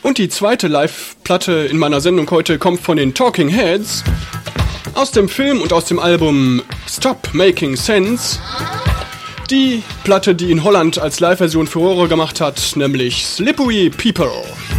Und die zweite Live-Platte in meiner Sendung heute kommt von den Talking Heads. Aus dem Film und aus dem Album Stop Making Sense. Die Platte, die in Holland als Live-Version Furore gemacht hat, nämlich Slippery People.